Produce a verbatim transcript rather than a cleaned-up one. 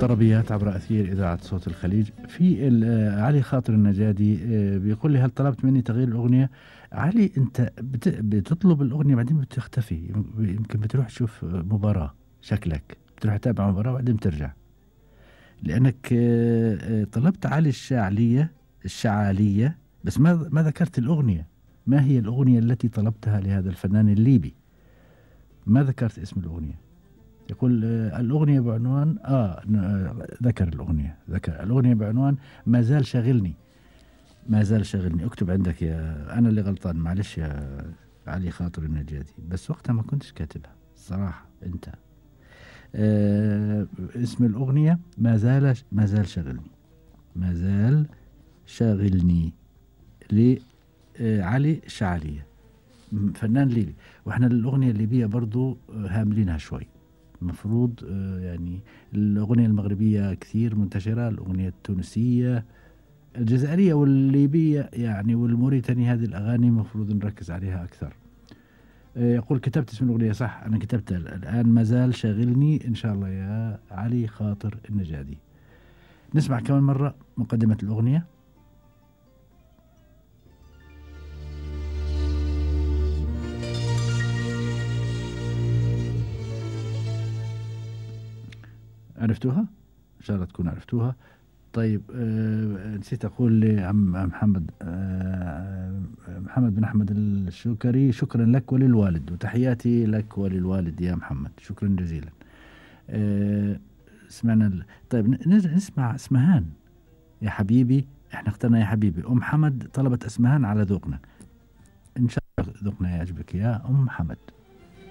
طربيات عبر أثير إذاعة صوت الخليج. في ال- آه، علي خاطر النجادي آه، بيقول لي: هل طلبت مني تغيير الأغنية؟ علي، أنت بت- بتطلب الأغنية بعدين بتختفي، يمكن بتروح تشوف مباراة، شكلك بتروح تتابع مباراة وبعدين بترجع، لأنك آه، آه، طلبت علي الشعلية الشعالية، بس ما ما ذكرت الأغنية. ما هي الأغنية التي طلبتها لهذا الفنان الليبي؟ ما ذكرت اسم الأغنية. يقول آه، الأغنية بعنوان آه ن- آه، ذكر الأغنية ذكر الأغنية بعنوان ما زال شاغلني. ما زال شاغلني. اكتب عندك، يا أنا اللي غلطان، معلش يا علي خاطر النجادي، بس وقتها ما كنتش كاتبها الصراحة أنت. آه اسم الأغنية ما زال ما زال شاغلني. ما زال شاغلني لعلي شعلية، م- فنان ليبي. واحنا الأغنية الليبية برضو آه، هاملينها شوي. المفروض آه، يعني الأغنية المغربية كثير منتشرة، الأغنية التونسية، الجزائرية والليبية يعني والموريتانية، هذه الأغاني المفروض نركز عليها أكثر. آه، يقول: كتبت اسم الأغنية صح، أنا كتبتها الآن. ما زال شاغلني، إن شاء الله يا علي خاطر النجادي. نسمع كمان مرة مقدمة الأغنية. عرفتوها؟ إن شاء الله تكون عرفتوها. طيب، آه نسيت أقول لعم محمد آه محمد بن أحمد الشوكري: شكرا لك وللوالد، وتحياتي لك وللوالد يا محمد، شكرا جزيلا. آه سمعنا ال... طيب، ن- نرجع نسمع اسمهان. يا حبيبي، احنا اخترنا يا حبيبي. أم محمد طلبت اسمهان على ذوقنا، إن شاء الله ذوقنا يعجبك يا أم محمد.